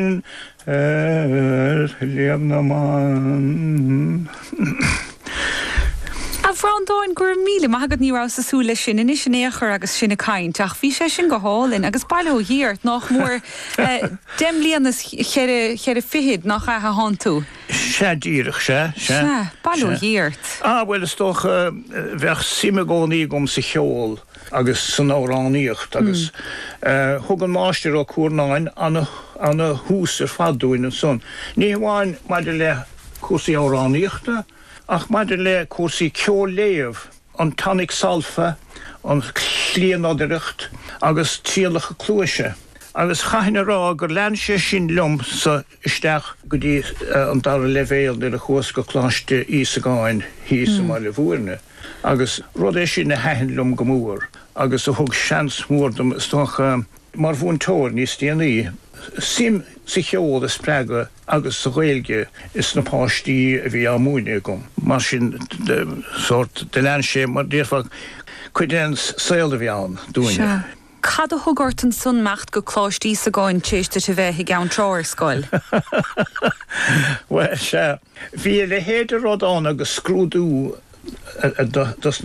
Liamnaman. A bhrándóin gur míle maigad níra sa súla sin in is éachar agus sinna caint ach bhí sé sin go hálinn agus bailú híart nach mór demlíanas cheir fihid nach a háú. Sé díirech sé. Bailú híart. Well is toch bheith simegóní gom sa cheol agus san áráníocht agus thug an máiste ó cuanáin anna hús fadúin an son. Ní bháin maidir le cuasaí áráníochta ach maidir le cuasaí ceolléamh an tannic salfa an chlíanádaireacht agus tíalacha clúise. Agus chaithne rá gur lean sé sin lum sa isteach go dtí an dar levéal de a chós go chláiste ísagáin hí sa mai le bhuairne. Agus rud é sin na haithn lum go mór. Agus a thug seans mórdom stoch mar bhún tóir níos déanaí. Sim sa cheol is spreaga agus sa ghaeilge is na páistí a bhí amúine gom. Mar sin de lean sé mar déirfah cuidéans saoil a bhí an dúine. Cad a thugart an sunmacht go chláistí sa gáin téiste te bheith i gceann tráir scoil? Well, bhí le héidir rud an agus scrúdú